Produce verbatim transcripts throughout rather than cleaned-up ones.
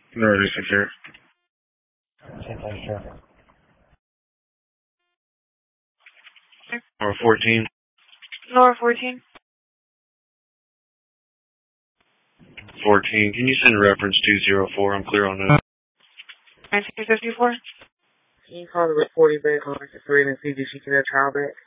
thirty-six here. Same place, traffic. Or fourteen. Nora fourteen. fourteen. Can you send reference two zero four? I'm clear on that. nineteen fifty-four. Can you call the forty back on the three and see if she can get a child back?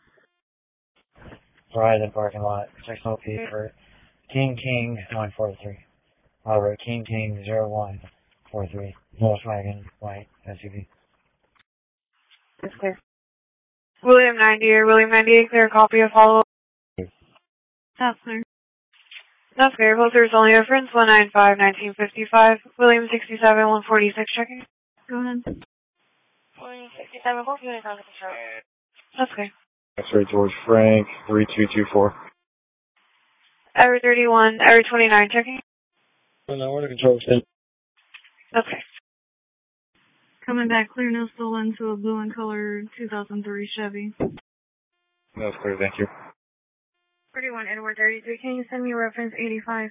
Verizon parking lot. Check O P for King King one four three. Robert King King zero one four three. Volkswagen white S U V. That's clear. William ninety or William ninety-eight, clear copy of follow-up. That's clear. That's clear. Filters only reference one nine five nineteen fifty-five. William sixty-seven one forty-six checking. Go ahead. William sixty-seven one forty-six. That's clear. X-ray George Frank three two two four. Ever thirty-one, Ever twenty-nine checking. No, we're the control state. Okay. Coming back clear, no stolen to a blue and color two thousand three Chevy. That's clear, thank you. thirty-one, Edward thirty-three, can you send me reference eighty-five?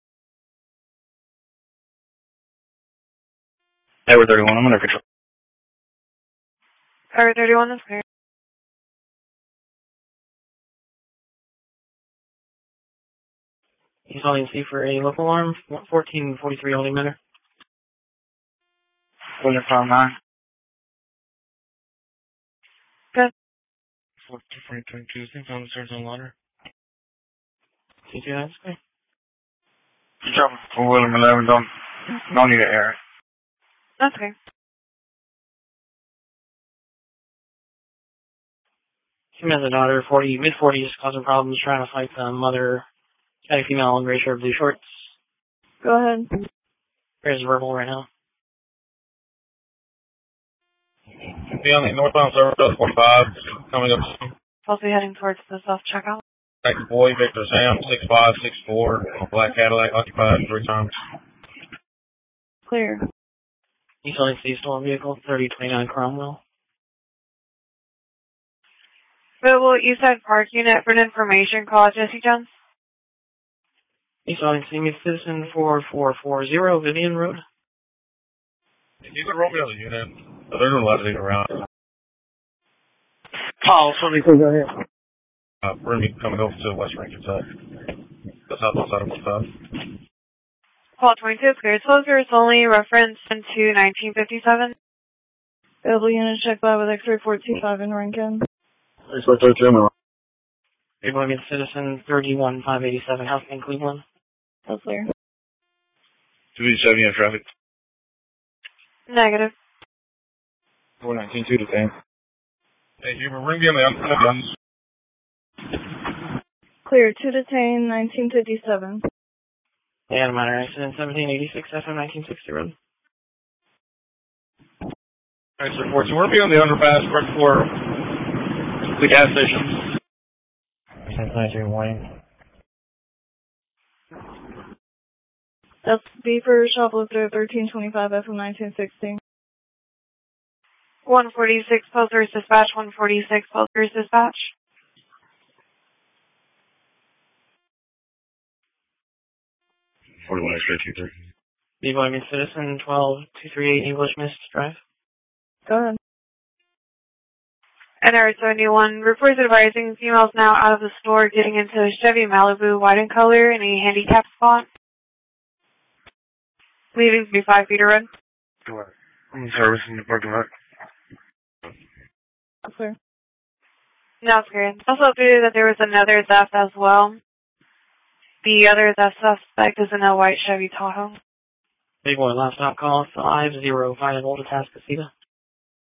Edward thirty-one, I'm under control. Ever thirty-one, that's clear. He's calling C for a local alarm, fourteen forty-three Holy Manor. William five nine. Good. four two four twenty-two, think on the stairs on water. C two, that's clear. Good job for William eleven, don't, don't need to air it. That's okay. She has a daughter, forty, mid forties, causing problems, trying to fight the mother. Got a female in gray shirt, blue shorts. Go ahead. There's verbal right now. Be on the northbound service, forty-five, coming up soon. Supposed to be heading towards the self-checkout. Taxi boy, Victor Sam, six five six four, black Cadillac, occupied three times. Clear. He's calling C stolen vehicle, thirty twenty-nine Cromwell. Available, you said park unit for an information call, Jesse Jones? He's calling senior citizen four four four zero Vivian Road. If you could roll me on the unit, they're going to let it around. Paul, somebody please go ahead. Uh, we're going to be coming over to West Rankin side. That's out the side of the side. Paul twenty-two, cleared. Closer, it's only reference into nineteen fifty-seven. Available unit check by with X-ray four two five in Rankin. X-ray thirty-two, You're going to be citizen thirty-one five eighty-seven House in Cleveland. That's clear. two eighty-seven in traffic. Negative. four nineteen two to ten. Hey, you were ringing on the guns. Clear, two detain, nineteen fifty-seven. And minor accident, seventeen eighty-six F M nineteen sixty Road. Alright, sir, fourteen. We're going to be on the underpass right before the gas station. ten twenty-three morning. That's B for shoplifter, thirteen twenty-five F M nineteen sixty. one forty-six, Posters Dispatch, one forty-six, Posters Dispatch. forty-one X-ray two three. B Boy Citizen twelve two thirty-eight English Mist Drive. Go ahead. N R seventy-one, reports advising females now out of the store getting into a Chevy Malibu white in color in a handicap spot. Leaving to be five feet of red. Go ahead. I'm in service in the parking lot. That's clear. No, it's clear. Also updated that there was another theft as well. The other theft suspect is in a white Chevy Tahoe. Big Boy last stop call five zero five Old Atascocita.